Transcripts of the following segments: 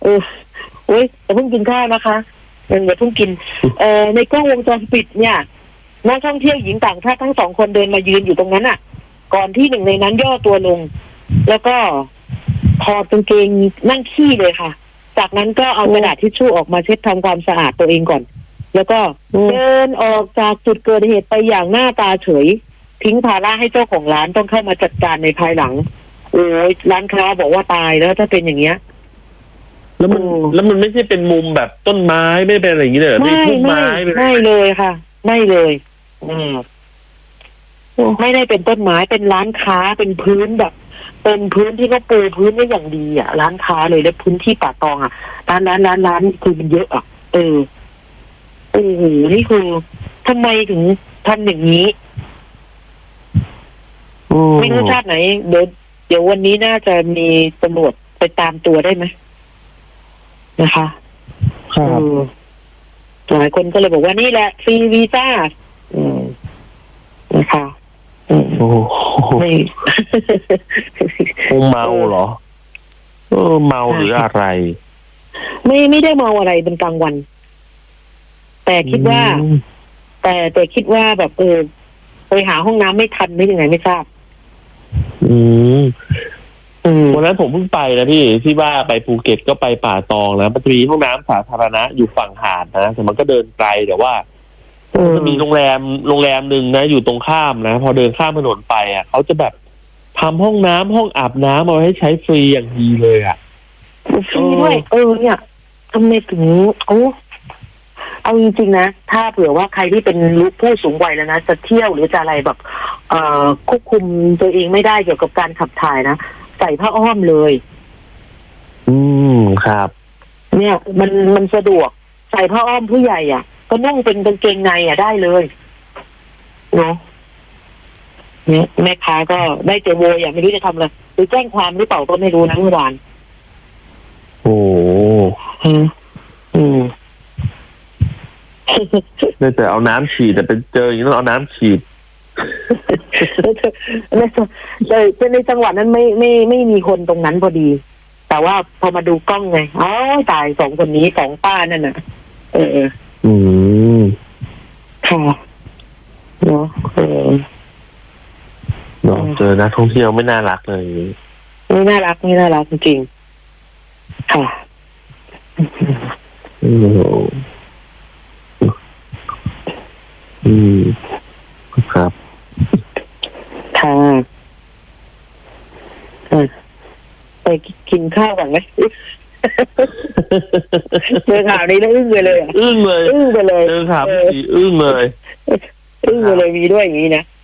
เออโอ้ยอย่าเพิ่งกินข้าวนะคะอย่าเพิ่งกินในกล้องวงจรปิดเนี่ยนักท่องเที่ยวหญิงต่างชาติทั้งสองคนเดินมายืนอยู่ตรงนั้นอ่ะก่อนที่หนึ่งในนั้นย่อตัวลงแล้วก็ถอดกางเกงนั่งขี้เลยค่ะจากนั้นก็เอากระดาษทิชชู่ออกมาเช็ดทำความสะอาดตัวเองก่อนแล้วก็เดินออกจากจุดเกิดเหตุไปอย่างหน้าตาเฉยทิ้งภาระให้เจ้าของร้านต้องเข้ามาจัดการในภายหลังโอ้ยร้านค้าบอกว่าตายแล้วถ้าเป็นอย่างเงี้ยแล้วมันไม่ใช่เป็นมุมแบบต้นไม้ไม่เป็นอะไรอย่างนี้เลยไม่พุ่มไม้ไม่เลยค่ะไม่เลยไม่ได้เป็นต้นไม้เป็นร้านค้าเป็นพื้นแบบเป็นพื้นที่เขาปูพื้นไว้อย่างดีอ่ะร้านค้าเลยแล้วพื้นที่ป่าตองอ่ะร้านคือมันเยอะอ่ะโอ้โหนี่คือทำไมถึงทำอย่างนี้ไม่รู้ชาติไหนเดี๋ยววันนี้น่าจะมีตำรวจไปตามตัวได้ไหมนะคะครับหลายคนก็เลยบอกว่านี่แหละฟรีวีซ่านะคะไม่เมาเหรอเมาหรืออะไรไม่ได้เมาอะไรเป็นกลางวันแต่คิดว่าแต่คิดว่าแบบไปหาห้องน้ำไม่ทันไม่ยังไงไม่ทราบวันนั้นผมเพิ่งไปนะพี่ที่ว่าไปภูเก็ตก็ไปป่าตองแล้วมันจะมีห้องน้ำสาธารณะอยู่ฝั่งหาดนะแต่มันก็เดินไกลแต่ว่าจะมีโรงแรมหนึ่งนะอยู่ตรงข้ามนะพอเดินข้ามถนนไปอ่ะเขาจะแบบทำห้องน้ำห้องอาบน้ำเอาไว้ให้ใช้ฟรีอย่างดีเลยอ่ะฟรีด้วยเนี่ยทำไมถึงเอาจริงๆนะถ้าเผื่อว่าใครที่เป็นผู้สูงวัยแล้วนะจะเที่ยวหรือจะอะไรแบบควบคุมตัวเองไม่ได้เกี่ยวกับการขับถ่ายนะใส่ผ้าอ้อมเลยครับเนี่ยมันสะดวกใส่ผ้าอ้อมผู้ใหญ่อ่ะก็นุ่งเป็นกางเกงในอ่ะได้เลยเนาะเนี่ยแม่ค้าก็ได้เจอโวยอ่ะไม่รู้จะทำอะไรหรือแจ้งความหรือเปล่าก็ไม่รู้นะเมื่อวานได้แต่เอาน้ำฉีดแต่เป็นเจออย่างนี้ต้องเอาน้ำฉีดในจังหวะนั้นไม่มีคนตรงนั้นพอดีแต่ว่าพอมาดูกล้องไงตายสองคนนี้สองป้านั่นน่ะค่ะเนาะเจอนักท่องเที่ยวไม่น่ารักเลยไม่น่ารักจริงๆค่ะครับค่ะไปกินข้าวก่อนไหมเจอข่าวนี้แล้วอึ้งไปเลยอึ้งไปเลยเจอข่าวอึ้งเลยมีด้วยอย่างนี้นะ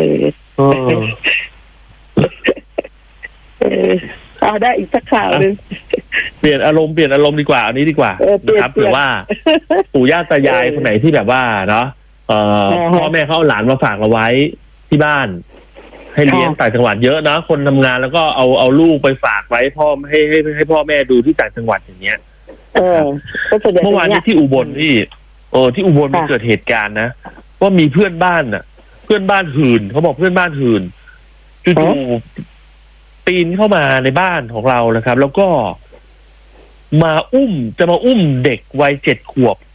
เอาได้อีกสักข่าวนึงเปลี่ยนอารมณ์ดีกว่าอันนี้ดีกว่านะครับเผื่อว่าปู่ย่าตายายคนไหนที่แบบว่าเนาะพ่อแม่เขาเอาหลานมาฝากเราไว้ที่บ้านให้เลี้ยงต่างจังหวัดเยอะนะคนทำงานแล้วก็เอาลูกไปฝากไว้พ่อให้พ่อแม่ดูที่ต่างจังหวัดอย่างเงี้ยเมื่อวานนี้ที่อุบลที่อุบลมันเกิดเหตุการณ์นะว่ามีเพื่อนบ้านหื่นเขาบอกเพื่อนบ้านหื่นจู่ๆปีนเข้ามาในบ้านของเรานะครับแล้วก็มาอุ้มเด็กวัย7 ขวบ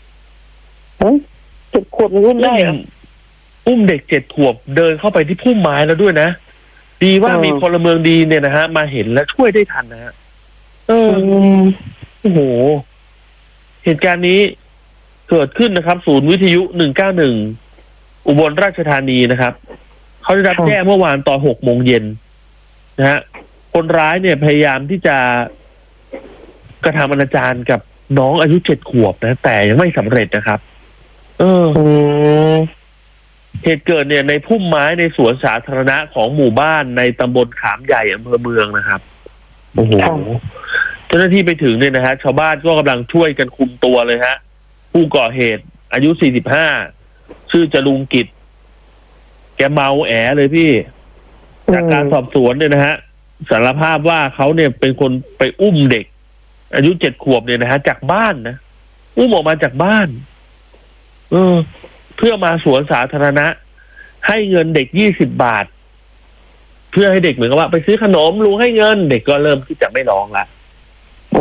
7 ขวบอุ้มได้อุ้มเด็ก7 ขวบเดินเข้าไปที่พุ่มไม้แล้วด้วยนะดีว่ามีพลเมืองดีเนี่ยนะฮะมาเห็นและช่วยได้ทันนะฮะโอ้โหเหตุการณ์นี้เกิดขึ้นนะครับศูนย์วิทยุ191อุบลราชธานีนะครับเขาได้รับแจ้งเมื่อวานตอน6 โมงเย็นนะฮะคนร้ายเนี่ยพยายามที่จะกระทำอนาจารกับน้องอายุ7 ขวบนะแต่ยังไม่สำเร็จนะครับเหตุเกิดเนี่ยในพุ่มไม้ในสวนสาธารณะของหมู่บ้านในตำบลขามใหญ่อำเภอเมืองนะครับโอ้โหเจ้าหน้าที่ไปถึงเนี่ยนะฮะชาวบ้านก็กำลังช่วยกันคุมตัวเลยฮะผู้ก่อเหตุอายุ45ชื่อจรุงกิจแกเมาแอเลยพี่จากการสอบสวนเนี่ยนะฮะสารภาพว่าเขาเนี่ยเป็นคนไปอุ้มเด็กอายุ7 ขวบเนี่ยนะฮะจากบ้านนะอุ้มออกมาจากบ้านเพื่อมาสวนสาธารณะให้เงินเด็ก20 บาทเพื่อให้เด็กเหมือนกับว่าไปซื้อขนมลุงให้เงินเด็กก็เริ่มที่จะไม่ร้องละ